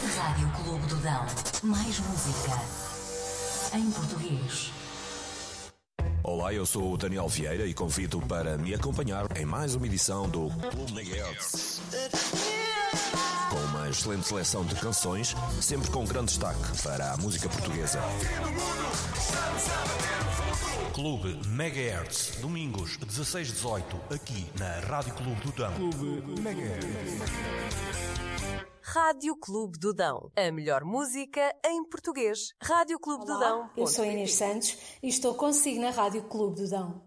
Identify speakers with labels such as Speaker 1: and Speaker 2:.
Speaker 1: Rádio Clube do Dão. Mais música em português.
Speaker 2: Olá, eu sou o Daniel Vieira e convido para me acompanhar em mais uma edição do Clube Megahertz. Com uma excelente seleção de canções, sempre com grande destaque para a música portuguesa. Clube Megahertz, domingos 16-18, aqui na Rádio Clube do Dão. Clube Megahertz.
Speaker 3: Rádio Clube do Dão. A melhor música em português. Rádio Clube do Dão.
Speaker 4: Eu sou Inês Santos e estou consigo na Rádio Clube do Dão.